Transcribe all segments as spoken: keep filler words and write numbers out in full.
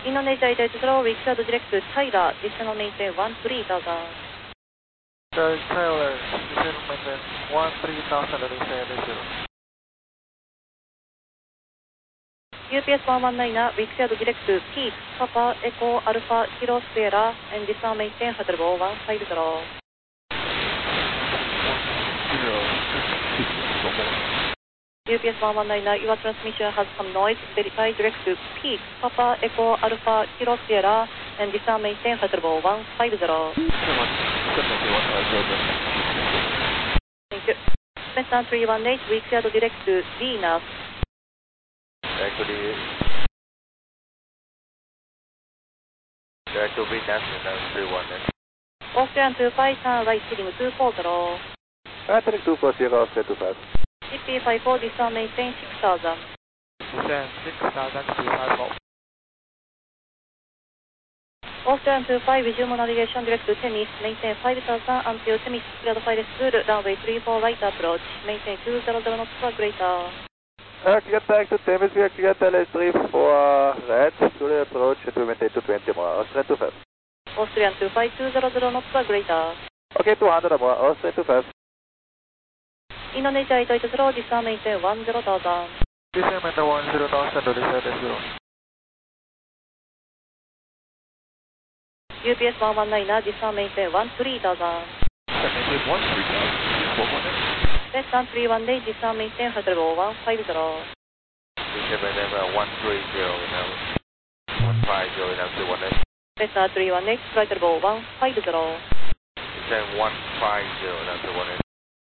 Indonesia eight eight zero, we cleared direct to Tyler, descend maintain one three thousand. Tyler, descend maintain one three thousand, descend zero. U P S one one nine, we cleared direct to Peak, Papa, Echo, Alpha, Kilo, Sierra, and descend maintain hotel one five zero. U P S one one nine, your transmission has some noise, verify direct to Peak, Papa, Echo, Alpha, Kilo, Sierra, and descend maintain hotel one five zero. Thank you. Cessna three one eight, we cleared direct to Venus. Actually, direct to Venus and three one eight. Austrian two five, turn right heading two four zero. Atlantic two four zero, Austrian two five. C P five four, descend maintain six thousand. Descend six thousand, C P five four. Austrian two five, resume navigation direct to Temis, maintain five thousand until Temis cleared fire school, runway three four right approach, maintain two hundred knots per greater. Uh, get back to Temis, we are clear L S three four right, to the approach, to maintain two twenty more, Austrian two five. Austrian two five, two hundred knots per greater. Okay, two hundred more, Austrian two five. Indonesia eight eight zero, descend maintain one zero thousand. Descend maintain one zero thousand, descend zero. U P S one one nine, descend maintain one three thousand. Maintain one three thousand, four one eight. Cessna three one eight, descend maintain hotel one five zero. Descend maintain one three zero, now one five zero, now three one eight. Cessna three one eight, flight level one five zero. Descend one five zero, now three one eight.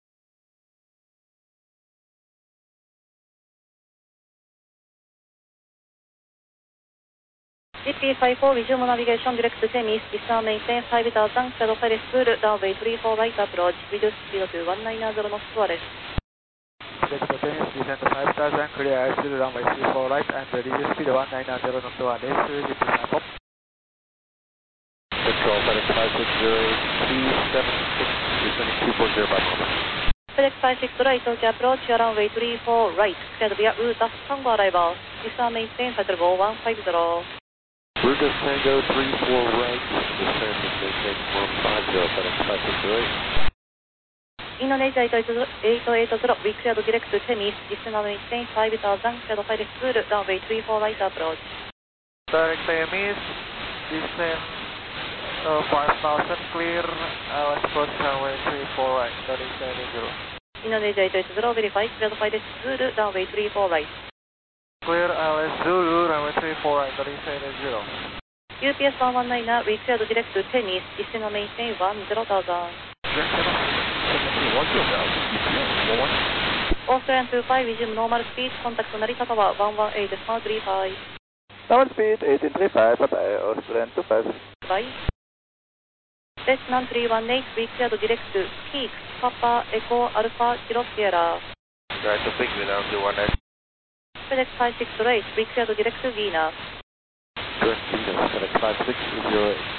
C P five four, resume navigation direct to Temis, descend maintain five thousand, shadow fire school, runway three four right approach, reduce speed to one nine zero knots to arrest. Direct to Temis, descend five thousand, clear airspeed, runway three four right, and reduce speed one nine zero knots to arrest, C P five four. Control, FedEx five six zero eight three seven six, descending two four zero five one. FedEx five six zero eight, okay, approach, runway three four right, cleared via route of Tango arrival, descend maintain hotel one five zero. Route of Tango three four right, descend maintain one five zero, FedEx five six zero eight. Indonesia eight eight zero, we cleared direct to Temis, descend maintain five thousand, shadow fire school, runway three four right approach. Direct Temis, descend uh, five thousand, clear, uh, approach runway three four right, thirty-seven zero. Indonesia eight eight zero, verify, cleared fire school, runway three four right. Clear L S Zulu, runway three four right, thirty-seven zero. U P S one one nine, we cleared direct to Temis, descend maintain one zero thousand. Austrian two five, resume normal speed, contact Narita Tower one one eight one three five. Normal speed eighteen three five, bye bye, Austrian two five. Bye. Cessna three one eight, we cleared direct to Peak, Papa, Echo, Alpha, Kilo, Sierra. Direct to Peak, without two one eight. FedEx five six zero eight, we cleared direct to Venus. Direct to Venus, FedEx five six zero eight.